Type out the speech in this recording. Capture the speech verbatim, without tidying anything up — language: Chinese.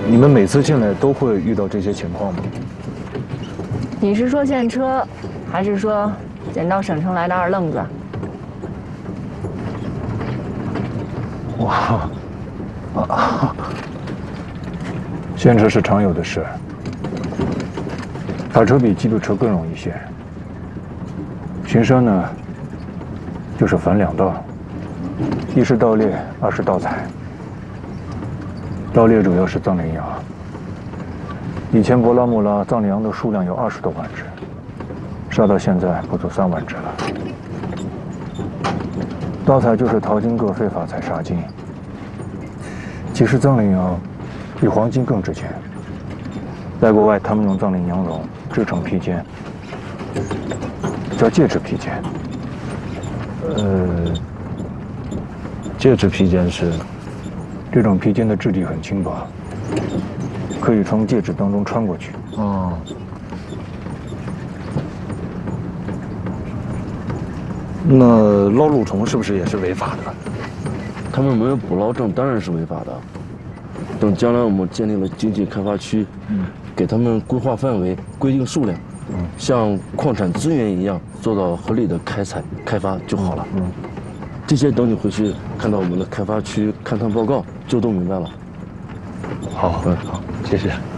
你们每次进来都会遇到这些情况吗？ 你是说现车，还是说捡到省城来的二愣子？ 哇，啊，现车是常有的事，卡车比机动车更容易现。巡山呢，就是分两道，一是盗猎，二是盗采。盗猎主要是藏羚羊，以前博拉木拉藏羚羊的数量有二十多万只，杀到现在不足三万只了。盗采就是淘金客非法采杀金。其实藏羚羊比黄金更值钱，在国外他们用藏羚羊绒制成披肩，叫戒指披肩。 呃，戒指披肩是。 这种披肩的质地很轻薄，可以从戒指当中穿过去。 哦。那捞蠕虫是不是也是违法的？ 他们没有捕捞证，当然是违法的。等将来我们建立了经济开发区，嗯，给他们规划范围、规定数量，嗯，像矿产资源一样，做到合理的开采、开发就好了。嗯。这些等你回去看到我们的开发区勘探报告，就都明白了。 好，嗯，好，谢谢。